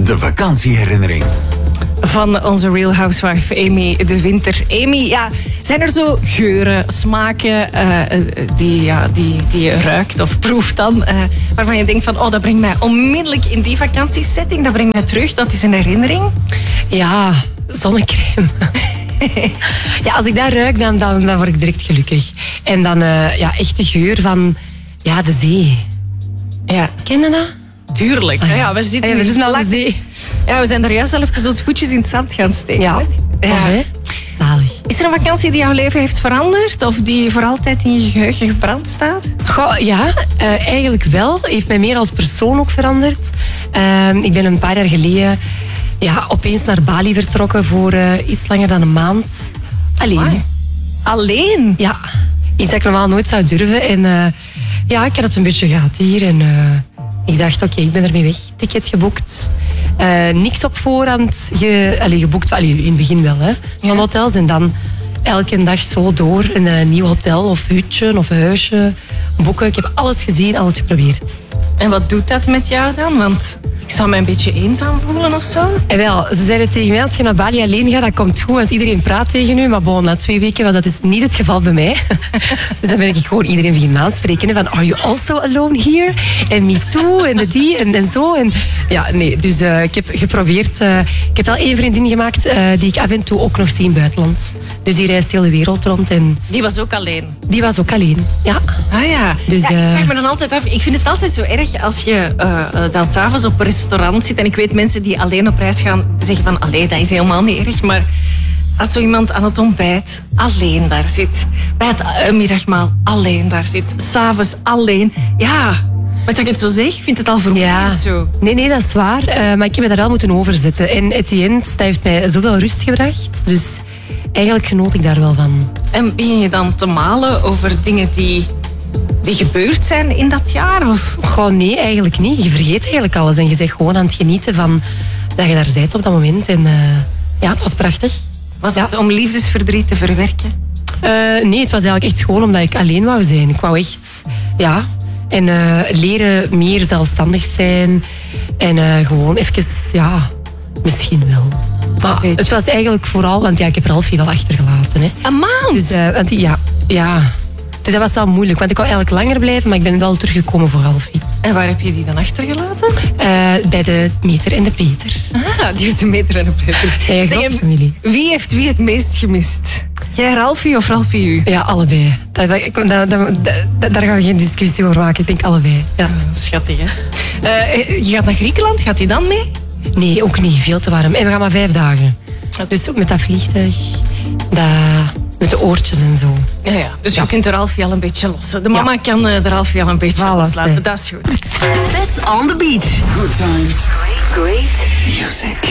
de vakantieherinnering. Van onze Real Housewife Amy de Winter. Amy, ja, zijn er zo geuren, smaken die je ruikt of proeft dan, waarvan je denkt van, oh, dat brengt mij onmiddellijk in die vakantiesetting, dat brengt mij terug, dat is een herinnering? Ja, zonnecrème. Ja, als ik dat ruik, dan word ik direct gelukkig. En dan echt de geur van de zee. Ja. Ken je dat? Tuurlijk. Ja, we zitten aan de zee. Ja, we zijn er juist zelf ons voetjes in het zand gaan steken. Ja. Hè? Zalig. Is er een vakantie die jouw leven heeft veranderd? Of die voor altijd in je geheugen gebrand staat? Goh, ja, eigenlijk wel. Heeft mij meer als persoon ook veranderd. Ik ben een paar jaar geleden opeens naar Bali vertrokken voor iets langer dan een maand. Alleen. Amai. Alleen? Ja. Iets dat ik normaal nooit zou durven. En ik had het een beetje gehad hier. En ik dacht, oké, ik ben ermee weg. Ticket geboekt. Niks op voorhand geboekt. In het begin wel, hè, van hotels. En dan elke dag zo door een nieuw hotel of hutje of huisje boeken. Ik heb alles gezien, alles geprobeerd. En wat doet dat met jou dan? Want ik zou me een beetje eenzaam voelen of zo. En wel, ze zeiden tegen mij, als je naar Bali alleen gaat, dat komt goed, want iedereen praat tegen u. Maar na 2 weken was dat dus niet het geval bij mij. Dus dan ben ik gewoon iedereen beginnen aanspreken. Van, are you also alone here? En me too, en die, en zo. En, dus ik heb geprobeerd. Ik heb wel 1 vriendin gemaakt die ik af en toe ook nog zie in het buitenland. Dus die reist de hele wereld rond. En die was ook alleen? Die was ook alleen, ja. Ah ja. Dus, ik vraag me dan altijd af, ik vind het altijd zo erg als je dan s'avonds op een restaurant zit en ik weet mensen die alleen op reis gaan zeggen van, allee, dat is helemaal niet erg, maar als zo iemand aan het ontbijt alleen daar zit, bij het middagmaal alleen daar zit, s'avonds alleen, ja, maar dat ik het zo zeg, ik vind het al vermoeiend zo. Nee, dat is waar, maar ik heb me daar wel moeten overzetten. En at the end, dat heeft mij zoveel rust gebracht, dus eigenlijk genoot ik daar wel van. En begin je dan te malen over dingen die gebeurd zijn in dat jaar? Of? Goh, nee, eigenlijk niet. Je vergeet eigenlijk alles en je bent gewoon aan het genieten van dat je daar bent op dat moment. En het was prachtig. Was het om liefdesverdriet te verwerken? Nee, het was eigenlijk echt gewoon omdat ik alleen wou zijn. Ik wou echt, en leren meer zelfstandig zijn. En gewoon even, misschien wel. Maar het was eigenlijk vooral, want ik heb Ralfie wel achtergelaten. Hè. Een maand? Dus, Dus dat was wel moeilijk, want ik wou eigenlijk langer blijven, maar ik ben wel teruggekomen voor Ralfie. En waar heb je die dan achtergelaten? Bij de Meter en de Peter. Ah, die heeft de Meter en de Peter. Zeg, familie. Wie heeft wie het meest gemist? Jij Ralfie of Ralfie u? Ja, allebei. Daar gaan we geen discussie over maken. Ik denk allebei. Ja. Schattig, hè? Je gaat naar Griekenland, gaat hij dan mee? Nee, ook niet. Veel te warm. En we gaan maar 5 dagen. Dus ook met dat vliegtuig, met de oortjes en zo. Ja. Dus je kunt de Ralfie al een beetje lossen. De mama kan de Ralfie al een beetje loslaten. Dat is goed. Best on the beach. Good times. Great music.